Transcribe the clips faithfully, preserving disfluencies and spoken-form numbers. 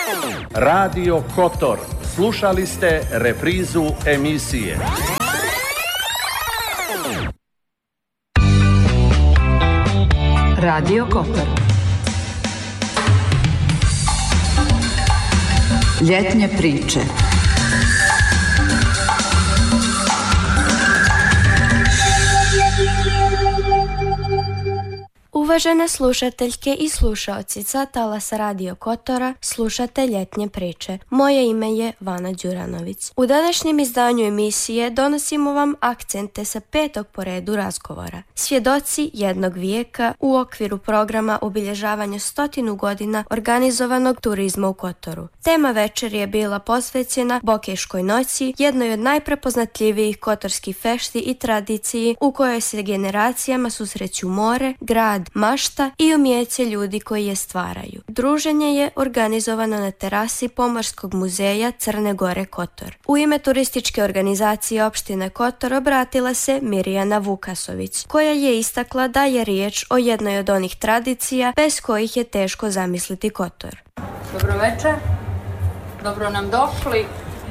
Radio Kotor. Slušali ste reprizu emisije. Radio Kotor. Ljetnje priče. Uvažene slušateljke i slušaoci sa talasa Radio Kotora, slušate Ljetnje priče. Moje ime je Vana Đuranović. U današnjem izdanju emisije donosimo vam akcente sa petog po redu razgovora. Svjedoci jednog vijeka u okviru programa obilježavanja stotinu godina organizovanog turizma u Kotoru. Tema večeri je bila posvećena Bokejškoj noći, jednoj od najprepoznatljivijih kotorskih fešti i tradiciji u kojoj se generacijama susreću more, grad, mašta i umijeće ljudi koji je stvaraju. Druženje je organizovano na terasi Pomorskog muzeja Crne Gore Kotor. U ime turističke organizacije opštine Kotor obratila se Mirjana Vukasović, koja je istakla da je riječ o jednoj od onih tradicija bez kojih je teško zamisliti Kotor. Dobro večer, dobro nam došli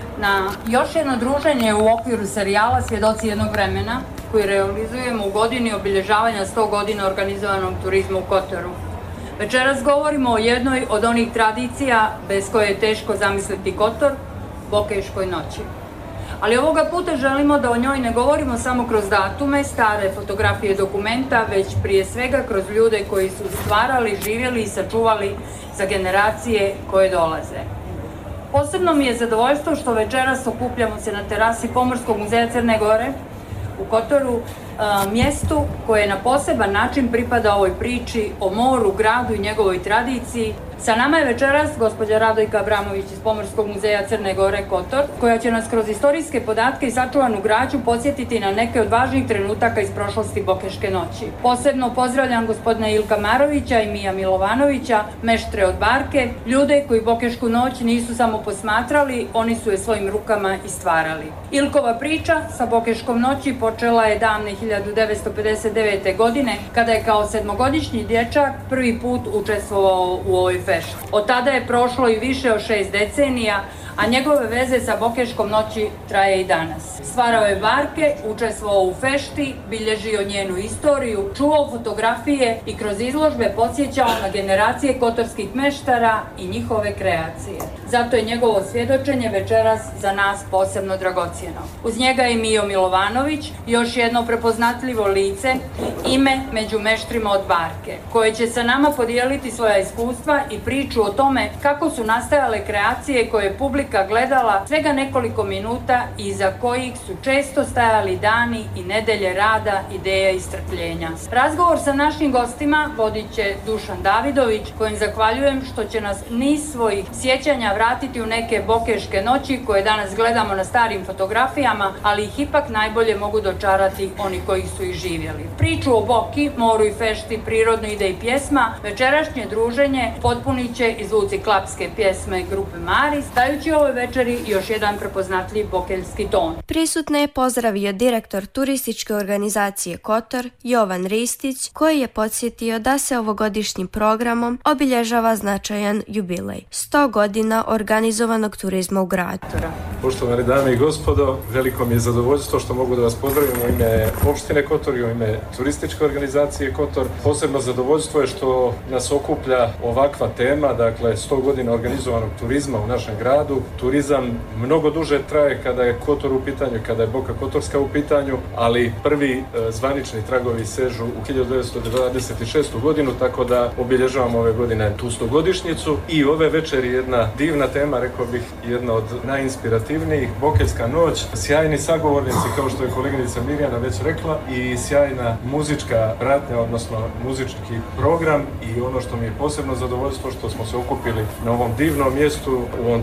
na još jedno druženje u okviru serijala Svjedoci jednog vremena, koji realizujemo u godini obilježavanja sto godina organizovanog turizma u Kotoru. Večeras govorimo o jednoj od onih tradicija bez koje je teško zamisliti Kotor, Bokejškoj noći. Ali ovoga puta želimo da o njoj ne govorimo samo kroz datume, stare fotografije dokumenta, već prije svega kroz ljude koji su stvarali, živjeli i sačuvali za generacije koje dolaze. Posebno mi je zadovoljstvo što večeras okupljamo se na terasi Pomorskog muzeja Crne Gore u Kotoru, mjestu koje na poseban način pripada ovoj priči o moru, gradu i njegovoj tradiciji. Sa nama je večeras gospođa Radojka Abramović iz Pomorskog muzeja Crne Gore Kotor, koja će nas kroz istorijske podatke i sačuvanu građu podsjetiti na neke od važnijih trenutaka iz prošlosti Bokejške noći. Posebno pozdravljam gospodina Ilka Marovića i Mija Milovanovića, meštre od Barke, ljude koji Bokejšku noć nisu samo posmatrali, oni su je svojim rukama i stvarali. Ilkova priča sa Bokejškom noći počela je davne hiljadu devetsto pedeset devete. godine, kada je kao sedmogodišnji dječak prvi put učestvovao u ovoj fešti. Od tada je prošlo i više od šest decenija, a njegove veze sa Bokejškom noći traje i danas. Stvarao je barke, učestvovao u fešti, bilježio njenu istoriju, čuvao fotografije i kroz izložbe podsjećao na generacije kotorskih meštara i njihove kreacije. Zato je njegovo svjedočenje večeras za nas posebno dragocjeno. Uz njega je Mijo Milovanović, još jedno prepoznatljivo lice, ime među meštrima od Barke, koje će sa nama podijeliti svoja iskustva i priču o tome kako su nastajale kreacije koje je publika gledala svega nekoliko minuta i iza kojih su često stajali dani i nedelje rada, ideja i strpljenja. Razgovor sa našim gostima vodit će Dušan Davidović, kojem zahvaljujem što će nas niz svojih sjećanja vratiti u neke Bokejške noći koje danas gledamo na starim fotografijama, ali ih ipak najbolje mogu dočarati oni koji su ih živjeli. Priču o Boki, moru i fešti, prirodno ide i pjesma, večerašnje druženje potpunit će i zvuci klapske pjesme grupe Maris, dajući ovoj večeri još jedan prepoznatljiv bokeljski ton. Prisutne je pozdravio direktor turističke organizacije Kotor, Jovan Ristić, koji je podsjetio da se ovogodišnjim programom obilježava značajan jubilej. sto godina organizovanog turizma u gradu. Poštovane dame i gospodo, veliko mi je zadovoljstvo što mogu da vas pozdravim u ime opštine Kotor i u ime turističke organizacije Kotor. Posebno zadovoljstvo je što nas okuplja ovakva tema, dakle sto godina organizovanog turizma u našem gradu. Turizam mnogo duže traje kada je Kotor u pitanju, kada je Boka Kotorska u pitanju, ali prvi e, zvanični tragovi sežu u hiljadu devetsto dvadeset šestu. godinu, tako da obilježavamo ove godine tu stogodišnjicu. I ove večeri jedna divna tema, rekao bih jedna od najinspirativnijih, Bokejska noć, sjajni sagovornici kao što je koleginica Mirjana već rekla i sjajna muzička pratnja, odnosno muzički program i ono što mi je posebno zadovoljstvo što smo se okupili na ovom divnom mjestu, u ovom divnom Kotoru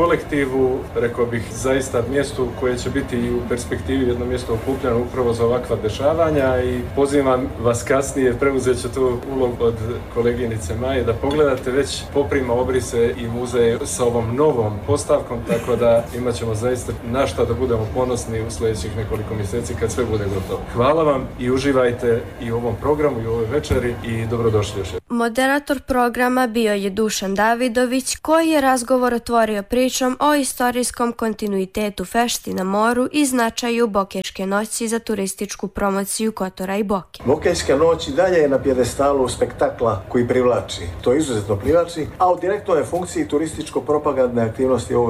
kolektivu, rekao bih zaista mjestu koje će biti i u perspektivi jedno mjesto okupljeno upravo za ovakva dešavanja i pozivam vas kasnije, preuzet ću tu ulogu od koleginice Maje, da pogledate već poprima obrise i muzej sa ovom novom postavkom, tako da imat ćemo zaista na šta da budemo ponosni u sljedećih nekoliko mjeseci kad sve bude gotovo. Hvala vam i uživajte i u ovom programu i u ovoj večeri i dobrodošli još. Moderator programa bio je Dušan Davidović, koji je razgovor otvorio pričom o istorijskom kontinuitetu fešti na moru i značaju Bokeške noći za turističku promociju Kotora i Boke. Bokeška noć i dalje je na pjedestalu spektakla koji privlači. To izuzetno privlači, a u direktnoj funkciji turističko-propagandne aktivnosti